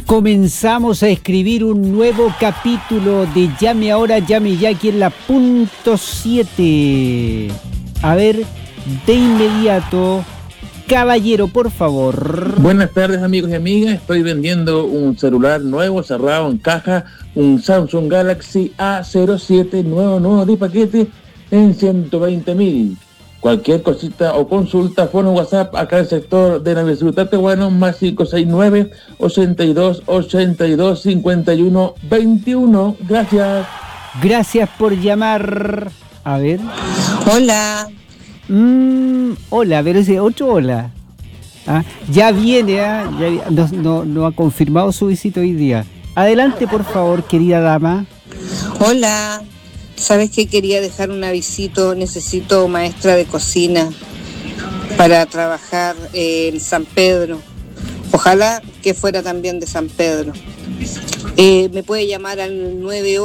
Comenzamos a escribir un nuevo capítulo de Llame Ahora, Llame Ya, aquí en la punto 7. A ver, de inmediato, caballero, por favor. Buenas tardes, amigos y amigas. Estoy vendiendo un celular nuevo, cerrado en caja, un Samsung Galaxy A07 nuevo de paquete en 120.000. Cualquier cosita o consulta, fono WhatsApp acá en el sector de Navidad Tatehuano, más 569 82 82 51 21. Gracias. Gracias por llamar. A ver. Hola. Hola, pero ese otro hola. Ya viene, ya no ha confirmado su visita hoy día. Adelante, por favor, querida dama. Hola. ¿Sabes qué? Quería dejar un avisito. Necesito maestra de cocina para trabajar en San Pedro. Ojalá que fuera también de San Pedro. Me puede llamar al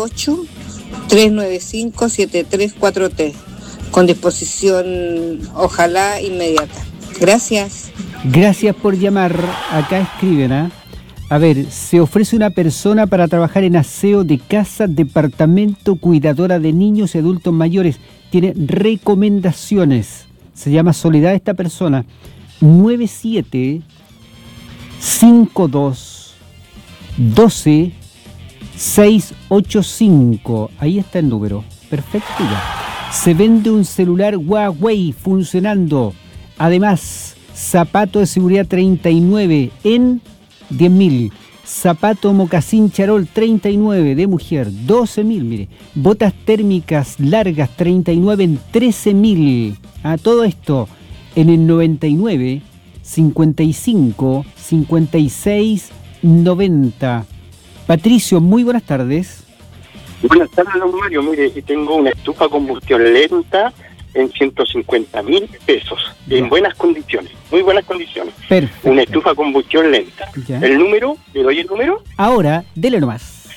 98-395-7343 con disposición, ojalá, inmediata. Gracias. Gracias por llamar. Acá escriben, A ver, se ofrece una persona para trabajar en aseo de casa, departamento, cuidadora de niños y adultos mayores. Tiene recomendaciones. Se llama Soledad esta persona. 97-52-12-685. Ahí está el número. Perfecto ya. Se vende un celular Huawei funcionando. Además, zapato de seguridad 39 en 10.000. Zapato mocasín charol 39 de mujer, 12.000, mire. Botas térmicas largas 39 en 13.000. Todo esto en el 99 55 56 90. Patricio, muy buenas tardes. Buenas tardes, don Mario. Mire, tengo una estufa a combustión lenta en 150.000 pesos, en buenas condiciones, muy buenas condiciones. Perfecto. Una estufa a combustión lenta. Ya. ¿El número? ¿Le doy el número? Ahora, dele nomás.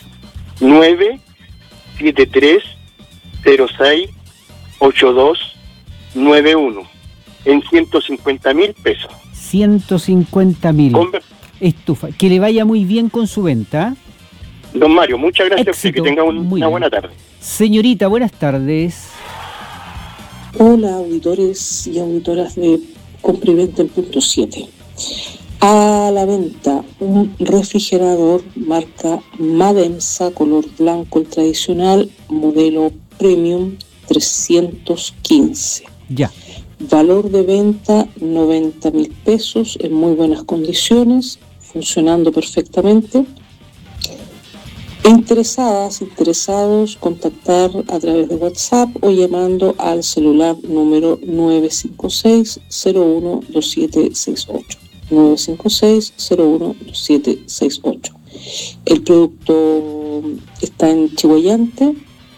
973068291 en 150.000 pesos. 150.000. Estufa. Que le vaya muy bien con su venta. Don Mario, muchas gracias. Éxito. Que tenga una Muy buena tarde. Señorita, buenas tardes. Hola, auditores y auditoras de Compra y Venta en punto 7. A la venta un refrigerador marca Mademsa, color blanco, el tradicional, modelo Premium 315. Ya. Valor de venta 90.000 pesos, en muy buenas condiciones, funcionando perfectamente. Interesados, contactar a través de WhatsApp o llamando al celular número 956-012768. 956-012768. El producto está en Chihuayante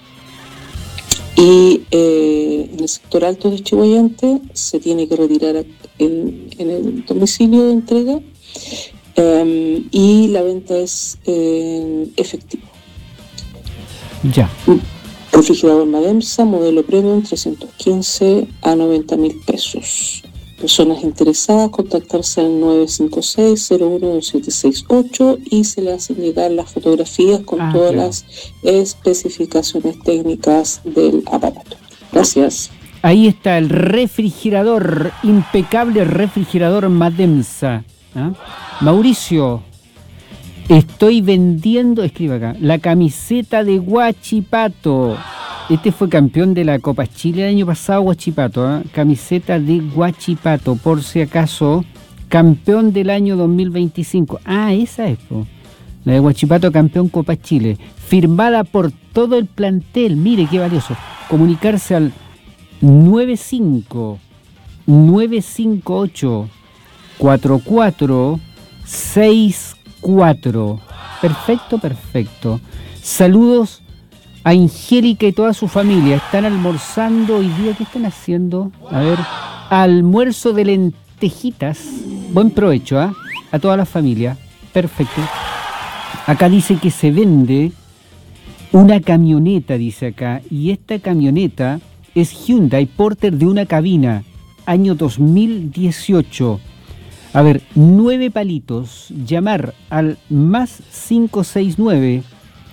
y en el sector alto de Chihuayante se tiene que retirar en el domicilio de entrega. Y la venta es efectiva. Ya. Refrigerador Mademsa, modelo Premium 315 a 90.000 pesos. Personas interesadas, contactarse al 956-012768 y se le hacen llegar las fotografías con todas las especificaciones técnicas del aparato. Gracias. Ahí está el refrigerador, impecable refrigerador Mademsa. Mauricio, estoy vendiendo, escribe acá, la camiseta de Huachipato. Este fue campeón de la Copa Chile el año pasado, Huachipato. Camiseta de Huachipato, por si acaso, campeón del año 2025. Esa es, la de Huachipato, campeón Copa Chile. Firmada por todo el plantel, mire qué valioso. Comunicarse al 958 4464. Perfecto. Saludos a Angélica y toda su familia. Están almorzando hoy día. ¿Qué están haciendo? A ver, almuerzo de lentejitas. Buen provecho, a toda la familia. Perfecto. Acá dice que se vende una camioneta, dice acá. Y esta camioneta es Hyundai Porter de una cabina, año 2018. A ver, 9 palitos. Llamar al más 569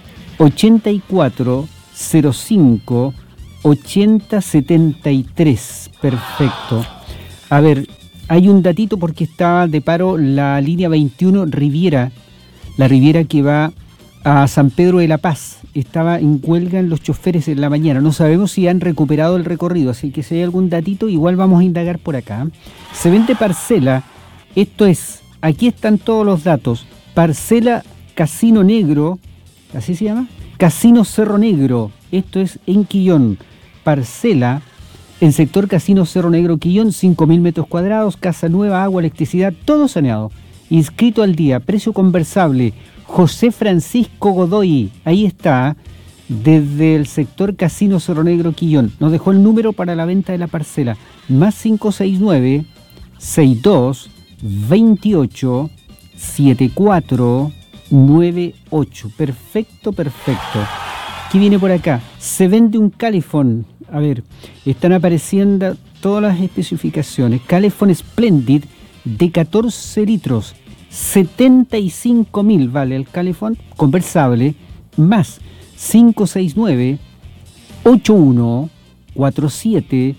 84 05 80 73. Perfecto. A ver, hay un datito porque está de paro la línea 21 Riviera. La Riviera que va a San Pedro de la Paz. Estaba en huelga en los choferes en la mañana. No sabemos si han recuperado el recorrido, así que si hay algún datito, igual vamos a indagar por acá. Se vende parcela. Esto es, aquí están todos los datos. Parcela Casino Negro, ¿así se llama? Casino Cerro Negro. Esto es en Quillón. Parcela en sector Casino Cerro Negro Quillón, 5.000 metros cuadrados, casa nueva, agua, electricidad, todo saneado. Inscrito al día, precio conversable. José Francisco Godoy, ahí está, desde el sector Casino Cerro Negro Quillón. Nos dejó el número para la venta de la parcela. Más 569 62 28 74 98. Perfecto, perfecto. ¿Qué viene por acá? Se vende un Califón. A ver, están apareciendo todas las especificaciones. Califón Splendid de 14 litros. 75.000 vale el Califón conversable. Más 569 81 47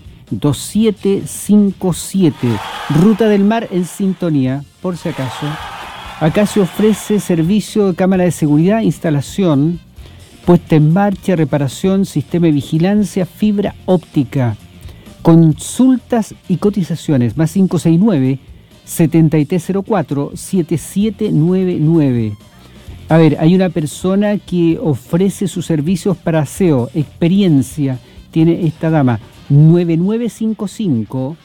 2757. Ruta del Mar en sintonía, por si acaso. Acá se ofrece servicio de cámara de seguridad, instalación, puesta en marcha, reparación, sistema de vigilancia, fibra óptica. Consultas y cotizaciones, más 569 7304 7799. A ver, hay una persona que ofrece sus servicios para aseo, experiencia, tiene esta dama, 9955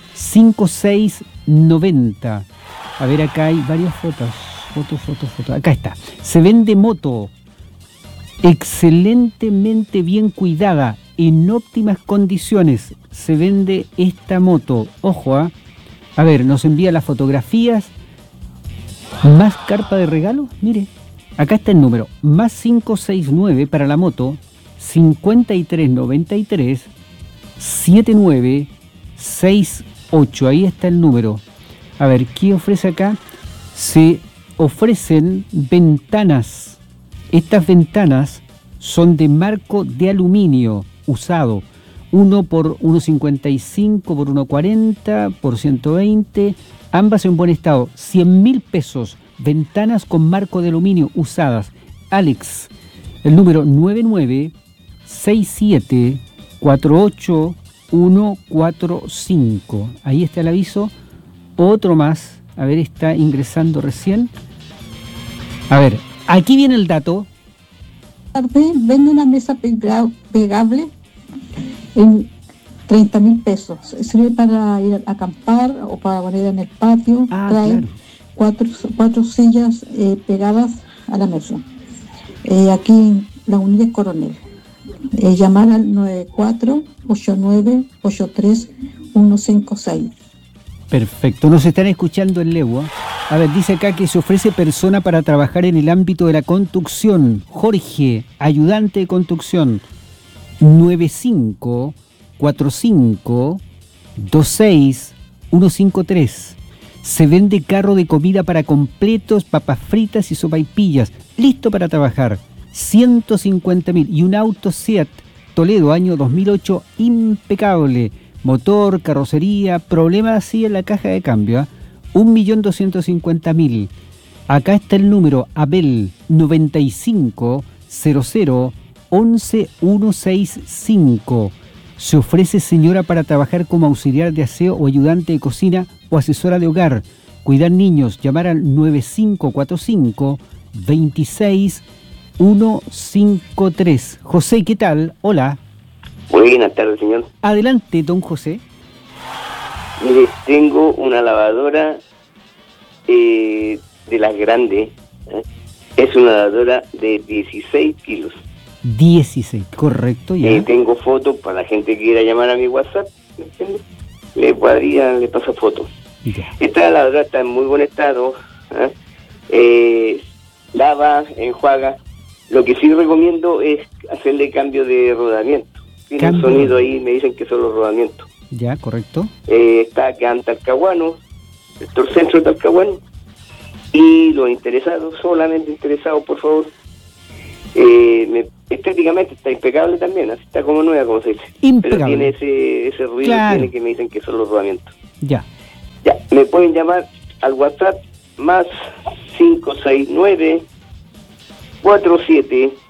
5690. A ver, acá hay varias fotos. Fotos. Acá está. Se vende moto. Excelentemente bien cuidada. En óptimas condiciones. Se vende esta moto. Ojo, ¿ah? A ver, nos envía las fotografías. Más carpa de regalo. Mire. Acá está el número. Más 569 para la moto. 5393 7968. Ahí está el número. A ver, ¿qué ofrece acá? Se ofrecen ventanas. Estas ventanas son de marco de aluminio usado. 1 por 1.55 por 1.40 por 120. Ambas en buen estado. 100.000 pesos. Ventanas con marco de aluminio usadas. Alex, el número 9967 48145. Ahí está el aviso. Otro más, a ver, está ingresando recién. A ver, aquí viene el dato. Vende una mesa plegable en 30.000 pesos. Sirve para ir a acampar o para poner en el patio. Trae claro. cuatro sillas pegadas a la mesa. Aquí en la Unidad Coronel. Llamar al 948983 Perfecto, nos están escuchando en Legua. A ver, dice acá que se ofrece persona para trabajar en el ámbito de la construcción. Jorge, ayudante de construcción. 954526 Se vende carro de comida para completos, papas fritas y sopaipillas. Listo para trabajar. 150.000. Y un auto Seat Toledo, año 2008, impecable. Motor, carrocería, problema así en la caja de cambio. 1.250.000. Acá está el número Abel 95 00 11 165. Se ofrece señora para trabajar como auxiliar de aseo o ayudante de cocina o asesora de hogar. Cuidar niños. Llamar al 9545 26 153. José, ¿qué tal? Hola. Buenas tardes, señor. Adelante, don José. Mire, tengo una lavadora de las grandes. Es una lavadora de 16 kilos. 16, correcto, ya. Tengo fotos para la gente que quiera llamar a mi WhatsApp. Le paso fotos. Ya. Esta lavadora está en muy buen estado. Lava, enjuaga. Lo que sí recomiendo es hacerle cambio de rodamiento. Tiene un sonido ahí, me dicen que son los rodamientos. Ya, correcto. Está acá en Talcahuano, sector centro de Talcahuano. Y los interesados, solamente interesados, por favor. Estéticamente está impecable también, así está como nueva, como se dice. Impecable. Pero tiene ese ruido, tiene que me dicen que son los rodamientos. Ya. Ya, me pueden llamar al WhatsApp más 569 47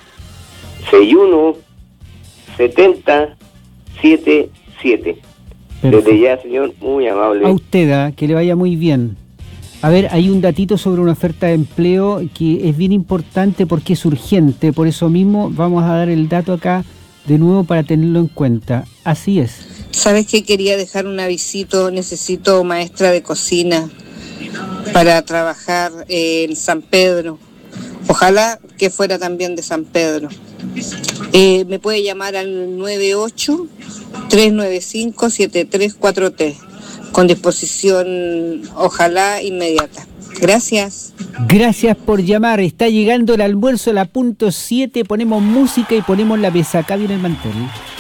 61 70 77. Desde ya, señor, muy amable. A usted, que le vaya muy bien. A ver, hay un datito sobre una oferta de empleo que es bien importante porque es urgente, por eso mismo vamos a dar el dato acá de nuevo para tenerlo en cuenta. Así es. ¿Sabes qué? Quería dejar un avisito, necesito maestra de cocina para trabajar en San Pedro. Ojalá que fuera también de San Pedro. Me puede llamar al 98-395-734T. Con disposición, ojalá, inmediata. Gracias. Gracias por llamar. Está llegando el almuerzo a la punto 7. Ponemos música y ponemos la mesa. Acá viene el mantel.